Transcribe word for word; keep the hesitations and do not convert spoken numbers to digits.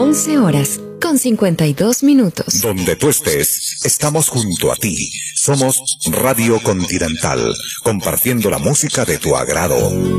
once horas con cincuenta y dos minutos. Donde tú estés, estamos junto a ti. Somos Radio Continental, compartiendo la música de tu agrado.